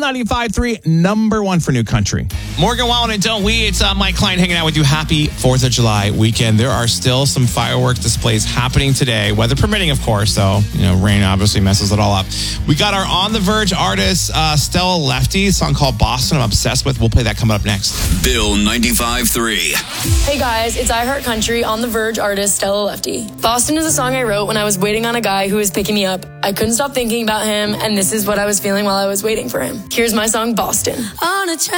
95.3, number one for new country. Morgan Wallen and Don't We? It's Mike Klein hanging out with you. Happy 4th of July weekend. There are still some fireworks displays happening today, weather permitting, of course. So, rain obviously messes it all up. We got our On the Verge artist, Stella Lefty, a song called Boston I'm obsessed with. We'll play that coming up next. Bill 95.3. Hey guys, it's iHeart Country On the Verge artist Stella Lefty. Boston is a song I wrote when I was waiting on a guy who was picking me up. I couldn't stop thinking about him, and this is what I was feeling while I was waiting for him. Here's my song, Boston. On a train